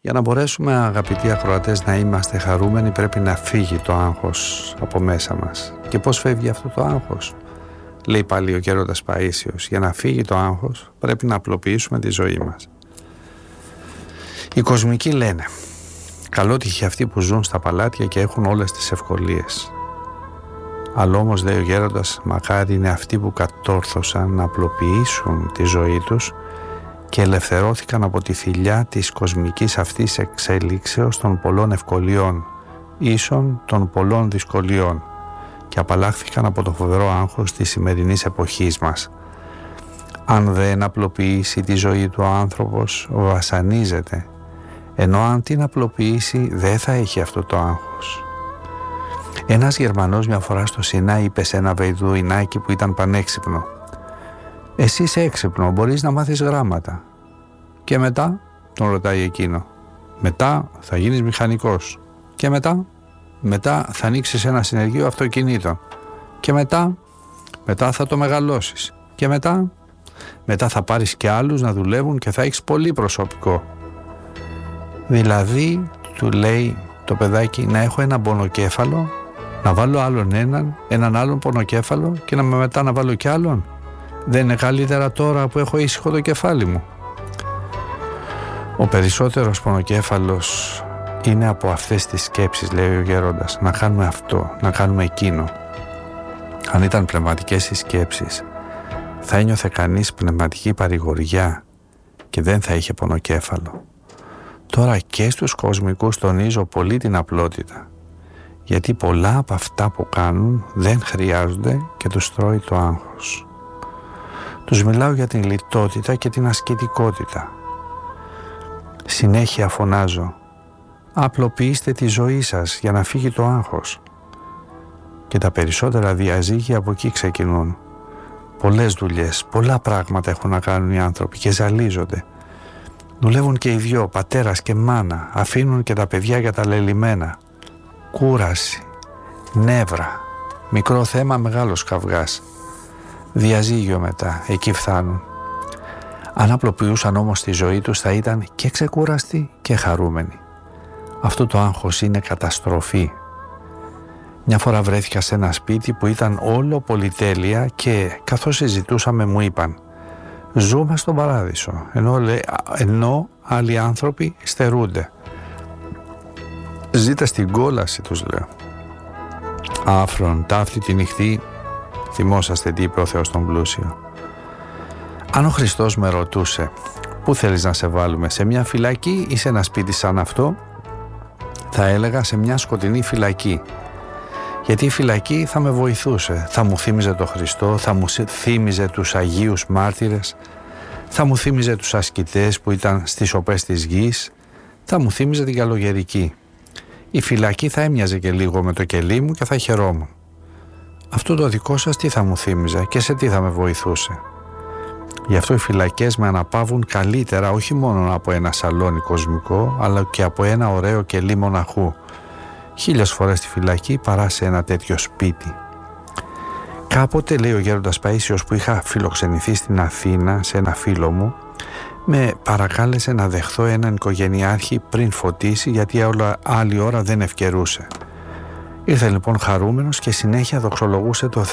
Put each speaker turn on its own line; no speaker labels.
Για να μπορέσουμε, αγαπητοί ακροατές, να είμαστε χαρούμενοι, πρέπει να φύγει το άγχος από μέσα μας. Και πώς φεύγει αυτό το άγχος? Λέει πάλι ο Γέροντας Παΐσιος, για να φύγει το άγχος πρέπει να απλοποιήσουμε τη ζωή μας. Οι κοσμικοί λένε, καλότυχοι αυτοί που ζουν στα παλάτια και έχουν όλες τις ευκολίες. Αλλά όμως, λέει ο Γέροντας, μακάρι είναι αυτοί που κατόρθωσαν να απλοποιήσουν τη ζωή τους και ελευθερώθηκαν από τη θηλιά της κοσμικής αυτής εξέλιξεως των πολλών ευκολιών, ίσον των πολλών δυσκολιών, και απαλλάχθηκαν από το φοβερό άγχος της σημερινής εποχής μας. Αν δεν απλοποιήσει τη ζωή του ο άνθρωπος, βασανίζεται, ενώ αν την απλοποιήσει δεν θα έχει αυτό το άγχος. Ένας Γερμανός μια φορά στο Σινά είπε σε ένα Βεϊδουινάκι που ήταν πανέξυπνο, «Εσύ είσαι έξυπνο, μπορείς να μάθεις γράμματα». «Και μετά?» τον ρωτάει εκείνο. «Μετά θα γίνεις μηχανικός». «Και μετά?» «Μετά θα ανοίξεις ένα συνεργείο αυτοκινήτων». «Και μετά?» «Μετά θα το μεγαλώσεις». «Και μετά?» «Μετά θα πάρεις και άλλους να δουλεύουν και θα έχεις πολύ προσωπικό». Δηλαδή, του λέει το παιδάκι, να έχω ένα πονοκέφαλο, να βάλω έναν άλλον πονοκέφαλο και μετά να βάλω κι άλλον. Δεν είναι καλύτερα τώρα που έχω ήσυχο το κεφάλι μου? Ο περισσότερος πονοκέφαλος είναι από αυτές τις σκέψεις, λέει ο Γέροντας, να κάνουμε αυτό, να κάνουμε εκείνο. Αν ήταν πνευματικές οι σκέψεις, θα ένιωθε κανείς πνευματική παρηγοριά και δεν θα είχε πονοκέφαλο. Τώρα και στους κοσμικούς τονίζω πολύ την απλότητα, γιατί πολλά από αυτά που κάνουν δεν χρειάζονται και τους τρώει το άγχος. Τους μιλάω για την λιτότητα και την ασκητικότητα. Συνέχεια φωνάζω, απλοποιήστε τη ζωή σας για να φύγει το άγχος. Και τα περισσότερα διαζύγια από εκεί ξεκινούν. Πολλές δουλειές, πολλά πράγματα έχουν να κάνουν οι άνθρωποι και ζαλίζονται. Δουλεύουν και οι δυο, πατέρας και μάνα, αφήνουν και τα παιδιά για τα λελειμμένα. Κούραση, νεύρα, μικρό θέμα, μεγάλος καυγάς. Διαζύγιο μετά, εκεί φτάνουν. Αν απλοποιούσαν όμως τη ζωή τους θα ήταν και ξεκούραστοι και χαρούμενοι. Αυτό το άγχος είναι καταστροφή. Μια φορά βρέθηκα σε ένα σπίτι που ήταν όλο πολυτέλεια και καθώς συζητούσαμε μου είπαν, ζούμε στον παράδεισο, ενώ άλλοι άνθρωποι στερούνται. Ζείτε στην κόλαση, τους λέω. Άφρον, ταύτη τη νυχτή, θυμόσαστε τι είπε ο Θεός τον πλούσιο. Αν ο Χριστός με ρωτούσε, πού θέλεις να σε βάλουμε, σε μια φυλακή ή σε ένα σπίτι σαν αυτό, θα έλεγα σε μια σκοτεινή φυλακή. Γιατί η φυλακή θα με βοηθούσε, θα μου θύμιζε το Χριστό, θα μου θύμιζε τους Αγίους Μάρτυρες, θα μου θύμιζε τους ασκητές που ήταν στις οπές της γης, θα μου θύμιζε την καλογερική. Η φυλακή θα έμοιαζε και λίγο με το κελί μου και θα χαιρόμουν. Αυτό το δικό σας τι θα μου θύμιζε και σε τι θα με βοηθούσε? Γι' αυτό οι φυλακές με αναπαύουν καλύτερα όχι μόνο από ένα σαλόνι κοσμικό, αλλά και από ένα ωραίο κελί μοναχού. 1000 φορές στη φυλακή παρά σε ένα τέτοιο σπίτι. Κάποτε, λέει ο Γέροντας Παΐσιος, που είχα φιλοξενηθεί στην Αθήνα σε ένα φίλο μου, με παρακάλεσε να δεχθώ έναν οικογενειάρχη πριν φωτίσει, γιατί άλλη ώρα δεν ευκαιρούσε. Ήρθε λοιπόν χαρούμενος και συνέχεια δοξολογούσε το